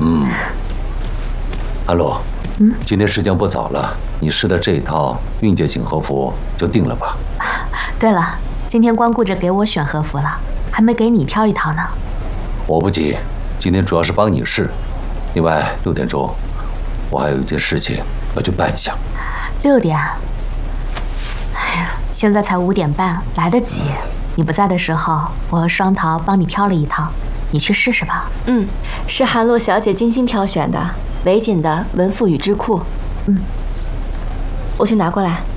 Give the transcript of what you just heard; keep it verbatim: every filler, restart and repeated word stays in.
嗯，安洛， 嗯， 今天时间不早了，你试的这一套韵界锦和服就定了吧。 对了，今天光顾着给我选和服了，还没给你挑一套呢。 我不急，今天主要是帮你试。另外，六点钟我还有一件事情要去办一下。 六点？哎呀，现在才五点半，来得及。你不在的时候，我和双桃帮你挑了一套，你去试试吧。 嗯，是韩洛小姐精心挑选的，围锦的文赋与织裤。 嗯， 我去拿过来。